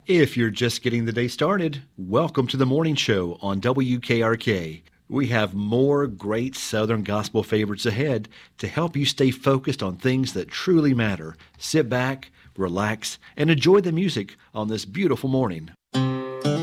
If you're just getting the day started, welcome to the morning show on WKRK. We have more great Southern gospel favorites ahead to help you stay focused on things that truly matter. Sit back, relax, and enjoy the music on this beautiful morning.